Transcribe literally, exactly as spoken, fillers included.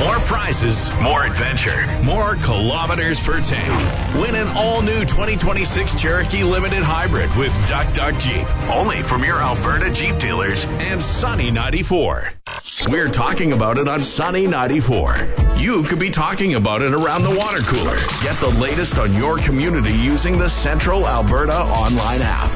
More prizes, more adventure, more kilometers per tank. Win an all-new twenty twenty-six Cherokee Limited Hybrid with Duck Duck Jeep. Only from your Alberta Jeep dealers and Sunny ninety-four. We're talking about it on Sunny ninety-four. You could be talking about it around the water cooler. Get the latest on your community using the Central Alberta online app.